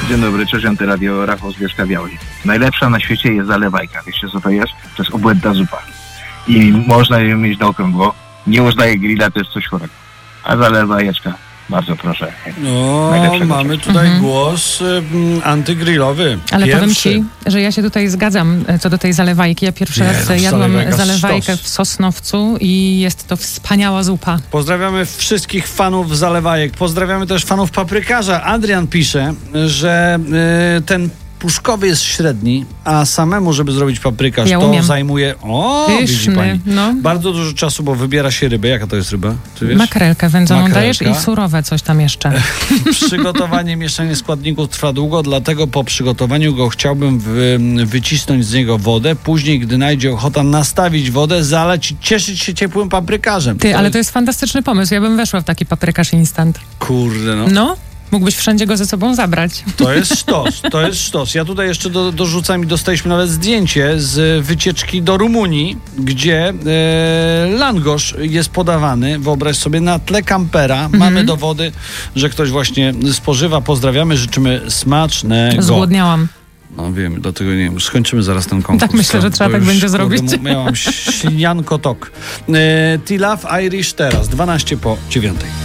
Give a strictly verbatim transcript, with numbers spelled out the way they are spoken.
Dzień dobry, cześć Antyradio, Rafał z Bielska-Białej. Najlepsza na świecie jest zalewajka. Wiecie co to jest? To jest obłędna zupa. I można ją mieć na okrągło. Nie uznaje grilla, to jest coś chorego. A zalewajeczka, bardzo proszę. No, mamy tutaj mhm. głos y, antygrillowy. Ale Pierwszy. powiem ci, że ja się tutaj zgadzam co do tej zalewajki. Ja pierwszy Nie, raz no, jadłam zalewajka zalewajkę sztos. w Sosnowcu i jest to wspaniała zupa. Pozdrawiamy wszystkich fanów zalewajek. Pozdrawiamy też fanów paprykarza. Adrian pisze, że y, ten puszkowy jest średni, a samemu, żeby zrobić paprykarz, ja to umiem. zajmuje o, Pyszny, widzi pani, no. bardzo dużo czasu, bo wybiera się rybę. Jaka to jest ryba? Ty wiesz? Makrelkę wędzoną Makrelka. dajesz i surowe coś tam jeszcze. Przygotowanie, mieszanie składników trwa długo, dlatego po przygotowaniu go chciałbym wy, wycisnąć z niego wodę. Później, gdy najdzie ochota, nastawić wodę, zalać i cieszyć się ciepłym paprykarzem. Ty, to ale jest... to jest fantastyczny pomysł. Ja bym weszła w taki paprykarz instant. Kurde, no. No? Mógłbyś wszędzie go ze sobą zabrać. To jest sztos, to jest sztos. Ja tutaj jeszcze do, dorzucam i dostaliśmy nawet zdjęcie z wycieczki do Rumunii, gdzie e, langosz jest podawany, wyobraź sobie, na tle kampera. Mhm. Mamy dowody, że ktoś właśnie spożywa. Pozdrawiamy, życzymy smacznego. Zgłodniałam. No wiem, dlatego nie wiem, skończymy zaraz ten konkurs. Tak myślę, że trzeba To tak już, będzie kurde, zrobić. Miałam ślinianko tok. E, T-Love Irish teraz, dwanaście po dziewiątej.